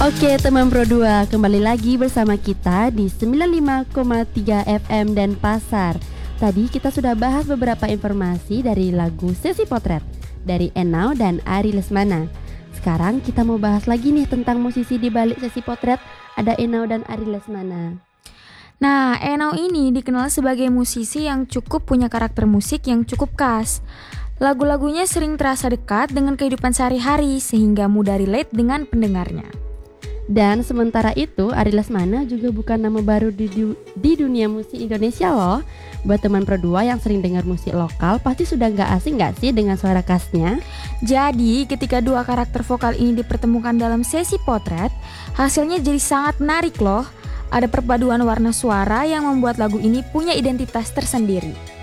Oke teman Pro 2, kembali lagi bersama kita di 95,3 FM dan Pasar. Tadi kita sudah bahas beberapa informasi dari lagu Sesi Potret dari Enau dan Ari Lesmana. Sekarang kita mau bahas lagi nih tentang musisi di balik Sesi Potret, ada Enau dan Ari Lesmana. Nah, Enau ini dikenal sebagai musisi yang cukup punya karakter musik yang cukup khas. Lagu-lagunya sering terasa dekat dengan kehidupan sehari-hari sehingga mudah relate dengan pendengarnya. Dan sementara itu, Ari Lesmana juga bukan nama baru di dunia musik Indonesia loh. Buat teman Pro 2 yang sering dengar musik lokal, pasti sudah gak asing gak sih dengan suara khasnya? Jadi, ketika dua karakter vokal ini dipertemukan dalam Sesi Potret, hasilnya jadi sangat menarik loh. Ada perpaduan warna suara yang membuat lagu ini punya identitas tersendiri.